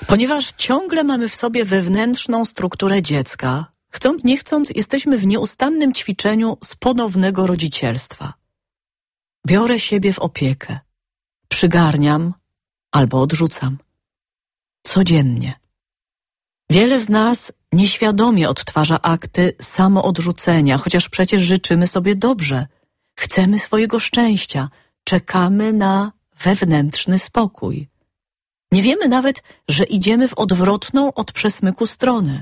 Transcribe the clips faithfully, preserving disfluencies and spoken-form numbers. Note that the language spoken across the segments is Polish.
Ponieważ ciągle mamy w sobie wewnętrzną strukturę dziecka, chcąc nie chcąc, jesteśmy w nieustannym ćwiczeniu z ponownego rodzicielstwa. Biorę siebie w opiekę, przygarniam albo odrzucam. Codziennie. Wiele z nas nieświadomie odtwarza akty samoodrzucenia, chociaż przecież życzymy sobie dobrze. Chcemy swojego szczęścia, czekamy na wewnętrzny spokój. Nie wiemy nawet, że idziemy w odwrotną od przesmyku stronę.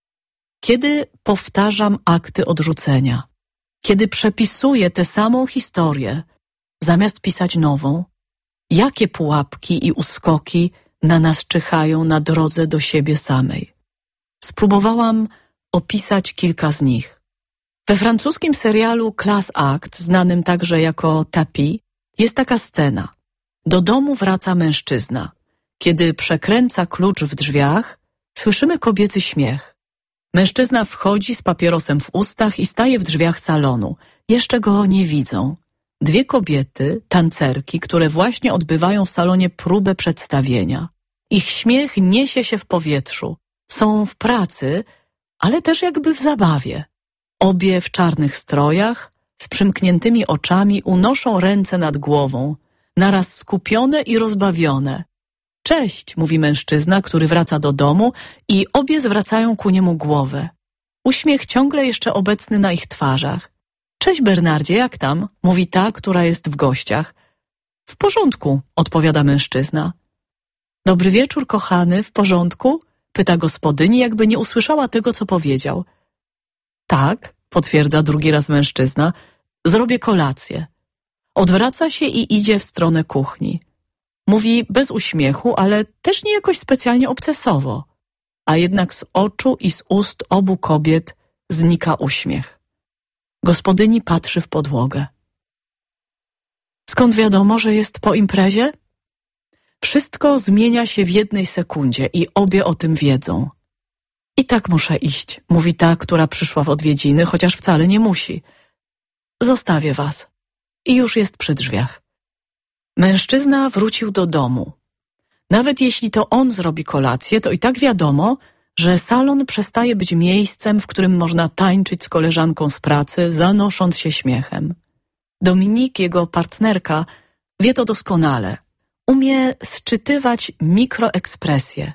Kiedy powtarzam akty odrzucenia, kiedy przepisuję tę samą historię, zamiast pisać nową, jakie pułapki i uskoki na nas czyhają na drodze do siebie samej? Spróbowałam opisać kilka z nich. We francuskim serialu Class Act, znanym także jako Tapis, jest taka scena. Do domu wraca mężczyzna. Kiedy przekręca klucz w drzwiach, słyszymy kobiecy śmiech. Mężczyzna wchodzi z papierosem w ustach i staje w drzwiach salonu. Jeszcze go nie widzą. Dwie kobiety, tancerki, które właśnie odbywają w salonie próbę przedstawienia. Ich śmiech niesie się w powietrzu. Są w pracy, ale też jakby w zabawie. Obie w czarnych strojach, z przymkniętymi oczami unoszą ręce nad głową, naraz skupione i rozbawione. Cześć, mówi mężczyzna, który wraca do domu i obie zwracają ku niemu głowę. Uśmiech ciągle jeszcze obecny na ich twarzach. Cześć Bernardzie, jak tam? Mówi ta, która jest w gościach. W porządku, odpowiada mężczyzna. Dobry wieczór, kochany, w porządku? Pyta gospodyni, jakby nie usłyszała tego, co powiedział. Tak, potwierdza drugi raz mężczyzna, zrobię kolację. Odwraca się i idzie w stronę kuchni. Mówi bez uśmiechu, ale też nie jakoś specjalnie obcesowo. A jednak z oczu i z ust obu kobiet znika uśmiech. Gospodyni patrzy w podłogę. Skąd wiadomo, że jest po imprezie? Wszystko zmienia się w jednej sekundzie i obie o tym wiedzą. I tak muszę iść, mówi ta, która przyszła w odwiedziny, chociaż wcale nie musi. Zostawię was. I już jest przy drzwiach. Mężczyzna wrócił do domu. Nawet jeśli to on zrobi kolację, to i tak wiadomo, że salon przestaje być miejscem, w którym można tańczyć z koleżanką z pracy, zanosząc się śmiechem. Dominik, jego partnerka, wie to doskonale. Umie sczytywać mikroekspresje.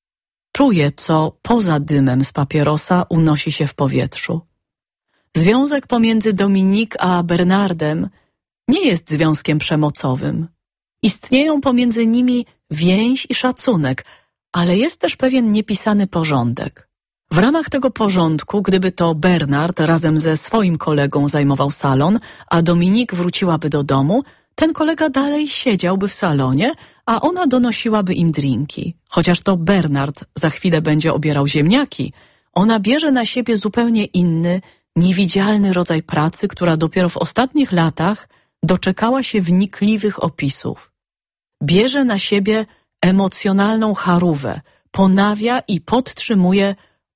Czuje, co poza dymem z papierosa unosi się w powietrzu. Związek pomiędzy Dominik a Bernardem nie jest związkiem przemocowym. Istnieją pomiędzy nimi więź i szacunek, ale jest też pewien niepisany porządek. W ramach tego porządku, gdyby to Bernard razem ze swoim kolegą zajmował salon, a Dominik wróciłaby do domu, ten kolega dalej siedziałby w salonie, a ona donosiłaby im drinki. Chociaż to Bernard za chwilę będzie obierał ziemniaki, ona bierze na siebie zupełnie inny, niewidzialny rodzaj pracy, która dopiero w ostatnich latach doczekała się wnikliwych opisów. Bierze na siebie emocjonalną charówę, ponawia i podtrzymuje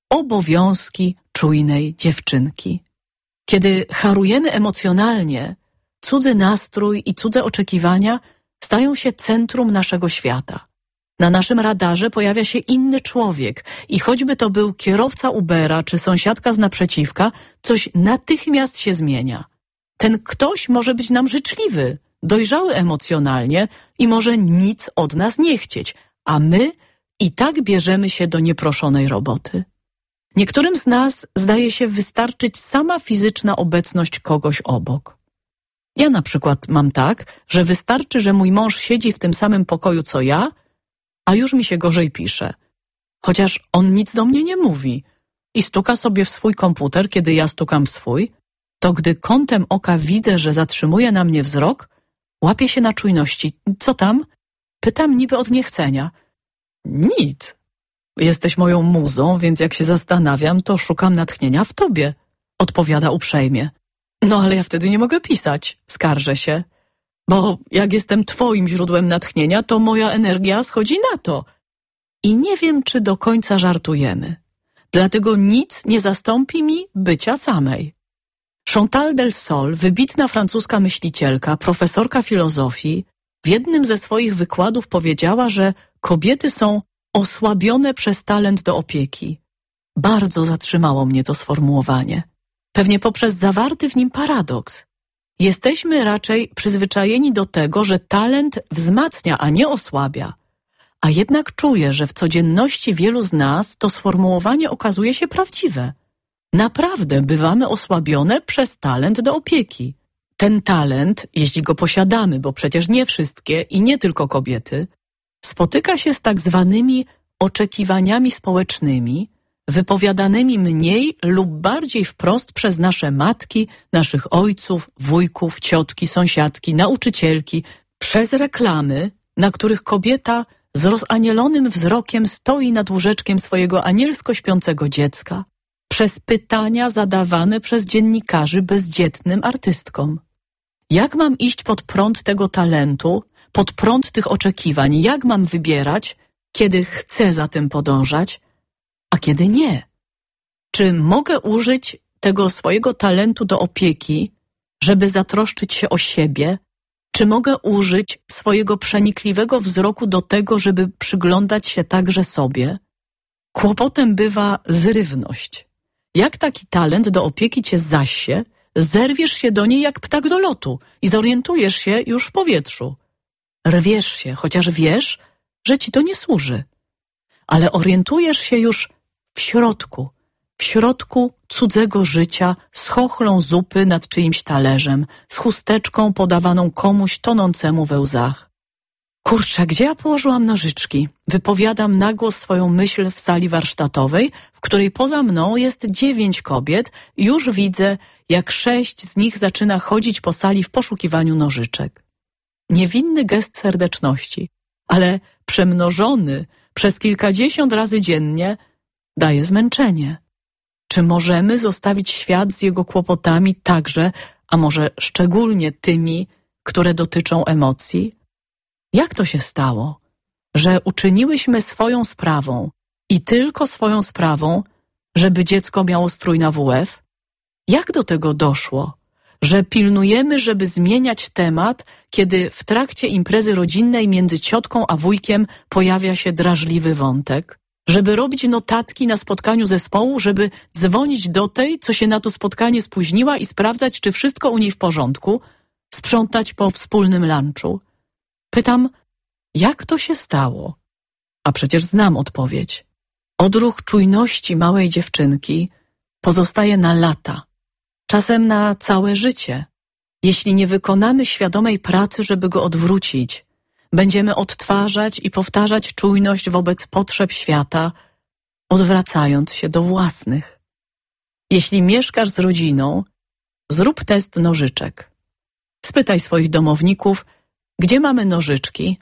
obowiązki czujnej dziewczynki. Kiedy harujemy emocjonalnie, cudzy nastrój i cudze oczekiwania stają się centrum naszego świata. Na naszym radarze pojawia się inny człowiek i choćby to był kierowca Ubera czy sąsiadka z naprzeciwka, coś natychmiast się zmienia. Ten ktoś może być nam życzliwy, dojrzały emocjonalnie i może nic od nas nie chcieć, a my i tak bierzemy się do nieproszonej roboty. Niektórym z nas zdaje się wystarczyć sama fizyczna obecność kogoś obok. Ja na przykład mam tak, że wystarczy, że mój mąż siedzi w tym samym pokoju co ja, a już mi się gorzej pisze. Chociaż on nic do mnie nie mówi i stuka sobie w swój komputer, kiedy ja stukam w swój, to gdy kątem oka widzę, że zatrzymuje na mnie wzrok, łapię się na czujności. Co tam? Pytam niby od niechcenia. Nic. Jesteś moją muzą, więc jak się zastanawiam, to szukam natchnienia w tobie, odpowiada uprzejmie. No ale ja wtedy nie mogę pisać, skarżę się. Bo jak jestem twoim źródłem natchnienia, to moja energia schodzi na to. I nie wiem, czy do końca żartujemy. Dlatego nic nie zastąpi mi bycia samej. Chantal del Sol, wybitna francuska myślicielka, profesorka filozofii, w jednym ze swoich wykładów powiedziała, że kobiety są osłabione przez talent do opieki. Bardzo zatrzymało mnie to sformułowanie. Pewnie poprzez zawarty w nim paradoks. Jesteśmy raczej przyzwyczajeni do tego, że talent wzmacnia, a nie osłabia. A jednak czuję, że w codzienności wielu z nas to sformułowanie okazuje się prawdziwe. Naprawdę bywamy osłabione przez talent do opieki. Ten talent, jeśli go posiadamy, bo przecież nie wszystkie i nie tylko kobiety, spotyka się z tak zwanymi oczekiwaniami społecznymi, wypowiadanymi mniej lub bardziej wprost przez nasze matki, naszych ojców, wujków, ciotki, sąsiadki, nauczycielki, przez reklamy, na których kobieta z rozanielonym wzrokiem stoi nad łóżeczkiem swojego anielsko śpiącego dziecka, przez pytania zadawane przez dziennikarzy bezdzietnym artystkom. Jak mam iść pod prąd tego talentu, pod prąd tych oczekiwań? Jak mam wybierać, kiedy chcę za tym podążać, a kiedy nie? Czy mogę użyć tego swojego talentu do opieki, żeby zatroszczyć się o siebie? Czy mogę użyć swojego przenikliwego wzroku do tego, żeby przyglądać się także sobie? Kłopotem bywa zrywność. Jak taki talent do opieki cię zasie, zerwiesz się do niej jak ptak do lotu i zorientujesz się już w powietrzu. Rwiesz się, chociaż wiesz, że ci to nie służy. Ale orientujesz się już w środku, w środku cudzego życia, z chochlą zupy nad czyimś talerzem, z chusteczką podawaną komuś tonącemu we łzach. Kurczę, gdzie ja położyłam nożyczki? Wypowiadam na głos swoją myśl w sali warsztatowej, w której poza mną jest dziewięć kobiet i już widzę, jak sześć z nich zaczyna chodzić po sali w poszukiwaniu nożyczek. Niewinny gest serdeczności, ale przemnożony przez kilkadziesiąt razy dziennie daje zmęczenie. Czy możemy zostawić świat z jego kłopotami także, a może szczególnie tymi, które dotyczą emocji? Jak to się stało, że uczyniłyśmy swoją sprawą i tylko swoją sprawą, żeby dziecko miało strój na W F? Jak do tego doszło, że pilnujemy, żeby zmieniać temat, kiedy w trakcie imprezy rodzinnej między ciotką a wujkiem pojawia się drażliwy wątek? Żeby robić notatki na spotkaniu zespołu, żeby dzwonić do tej, co się na to spotkanie spóźniła i sprawdzać, czy wszystko u niej w porządku, sprzątać po wspólnym lunchu? Pytam, jak to się stało? A przecież znam odpowiedź. Odruch czujności małej dziewczynki pozostaje na lata, czasem na całe życie. Jeśli nie wykonamy świadomej pracy, żeby go odwrócić, będziemy odtwarzać i powtarzać czujność wobec potrzeb świata, odwracając się do własnych. Jeśli mieszkasz z rodziną, zrób test nożyczek. Spytaj swoich domowników, gdzie mamy nożyczki?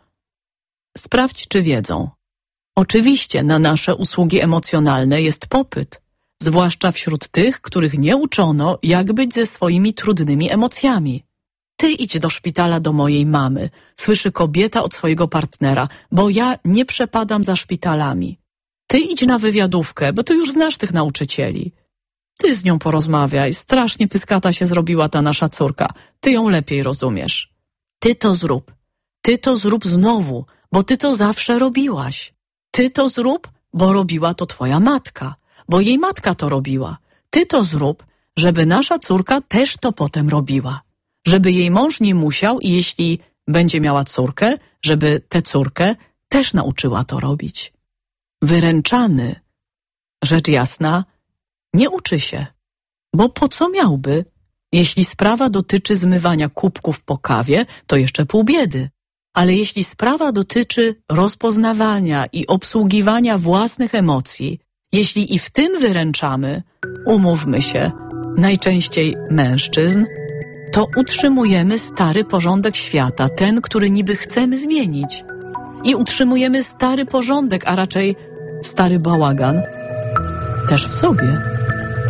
Sprawdź, czy wiedzą. Oczywiście na nasze usługi emocjonalne jest popyt, zwłaszcza wśród tych, których nie uczono, jak być ze swoimi trudnymi emocjami. Ty idź do szpitala do mojej mamy, słyszy kobieta od swojego partnera, bo ja nie przepadam za szpitalami. Ty idź na wywiadówkę, bo ty już znasz tych nauczycieli. Ty z nią porozmawiaj, strasznie pyskata się zrobiła ta nasza córka, ty ją lepiej rozumiesz. Ty to zrób, ty to zrób znowu, bo ty to zawsze robiłaś. Ty to zrób, bo robiła to twoja matka, bo jej matka to robiła. Ty to zrób, żeby nasza córka też to potem robiła. Żeby jej mąż nie musiał i jeśli będzie miała córkę, żeby tę córkę też nauczyła to robić. Wyręczany, rzecz jasna, nie uczy się, bo po co miałby? Jeśli sprawa dotyczy zmywania kubków po kawie, to jeszcze pół biedy. Ale jeśli sprawa dotyczy rozpoznawania i obsługiwania własnych emocji, jeśli i w tym wyręczamy, umówmy się, najczęściej mężczyzn, to utrzymujemy stary porządek świata, ten, który niby chcemy zmienić. I utrzymujemy stary porządek, a raczej stary bałagan, też w sobie.